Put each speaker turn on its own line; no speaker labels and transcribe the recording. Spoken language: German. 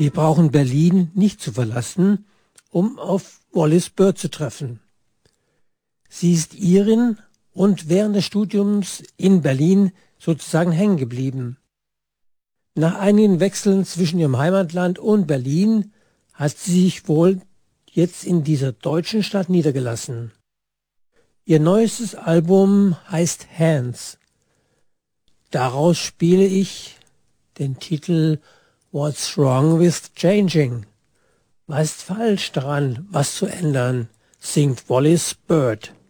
Wir brauchen Berlin nicht zu verlassen, um auf Wallis Bird zu treffen. Sie ist Irin und während des Studiums in Berlin sozusagen hängen geblieben. Nach einigen Wechseln zwischen ihrem Heimatland und Berlin hat sie sich wohl jetzt in dieser deutschen Stadt niedergelassen. Ihr neuestes Album heißt Hands. Daraus spiele ich den Titel What's Wrong with Changing? Was ist falsch daran, was zu ändern, singt Wallis Bird.